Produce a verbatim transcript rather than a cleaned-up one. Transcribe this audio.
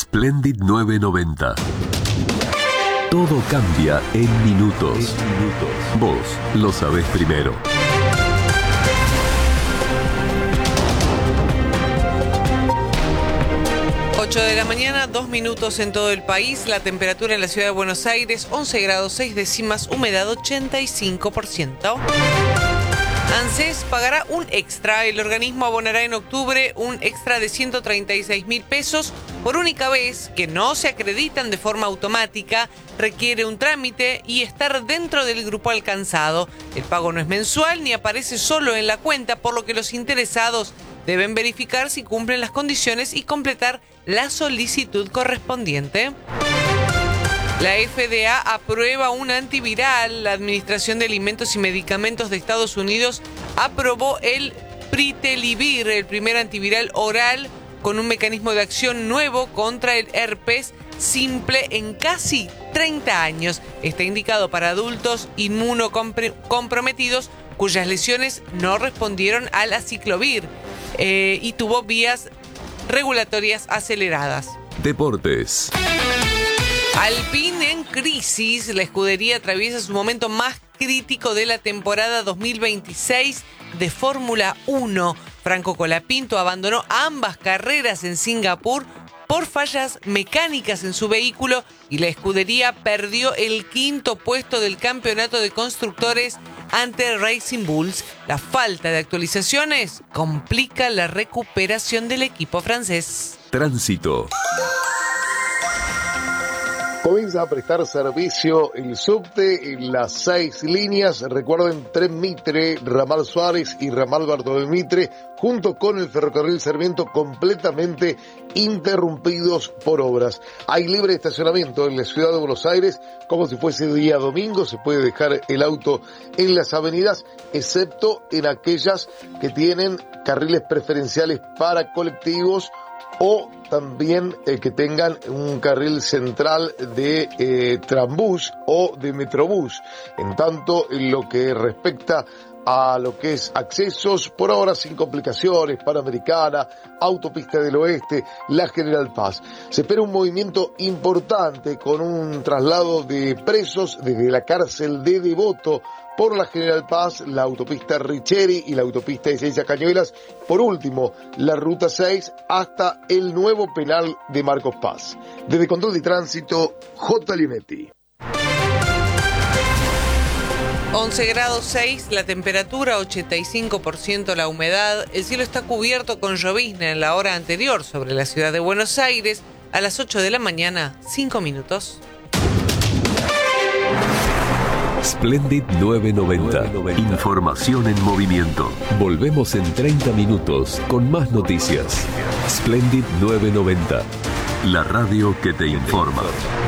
Splendid novecientos noventa. Todo cambia en minutos. En minutos. Vos lo sabés primero. ocho de la mañana, dos minutos en todo el país. La temperatura en la ciudad de Buenos Aires, once grados seis décimas, humedad ochenta y cinco por ciento. ANSES pagará un extra. El organismo abonará en octubre un extra de ciento treinta y seis mil pesos por única vez, que no se acreditan de forma automática, requiere un trámite y estar dentro del grupo alcanzado. El pago no es mensual ni aparece solo en la cuenta, por lo que los interesados deben verificar si cumplen las condiciones y completar la solicitud correspondiente. La F D A aprueba un antiviral. La Administración de Alimentos y Medicamentos de Estados Unidos aprobó el Pritelivir, el primer antiviral oral con un mecanismo de acción nuevo contra el herpes simple en casi treinta años. Está indicado para adultos inmunocomprometidos cuyas lesiones no respondieron al aciclovir eh, y tuvo vías regulatorias aceleradas. Deportes. Alpine en crisis. La escudería atraviesa su momento más crítico de la temporada dos mil veintiséis de Fórmula uno. Franco Colapinto abandonó ambas carreras en Singapur por fallas mecánicas en su vehículo y la escudería perdió el quinto puesto del campeonato de constructores ante Racing Bulls. La falta de actualizaciones complica la recuperación del equipo francés. Tránsito. Comienza a prestar servicio el subte en las seis líneas. Recuerden, Tren Mitre, Ramal Suárez y Ramal Bartolomé Mitre, junto con el ferrocarril Sarmiento, completamente interrumpidos por obras. Hay libre estacionamiento en la ciudad de Buenos Aires, como si fuese día domingo. Se puede dejar el auto en las avenidas, excepto en aquellas que tienen carriles preferenciales para colectivos o también eh, que tengan un carril central de eh, Trambús o de Metrobús. En tanto, en lo que respecta a lo que es accesos, por ahora sin complicaciones, Panamericana, Autopista del Oeste, la General Paz. Se espera un movimiento importante con un traslado de presos desde la cárcel de Devoto por la General Paz, la autopista Richeri y la autopista Ezeiza Cañuelas. Por último, la ruta seis hasta el nuevo penal de Marcos Paz. Desde Control de Tránsito, J. Linetti. once grados seis, la temperatura, ochenta y cinco por ciento la humedad. El cielo está cubierto con llovizna en la hora anterior sobre la ciudad de Buenos Aires. A las ocho de la mañana, cinco minutos. Splendid novecientos noventa. Información en movimiento. Volvemos en treinta minutos con más noticias. Splendid novecientos noventa. La radio que te informa.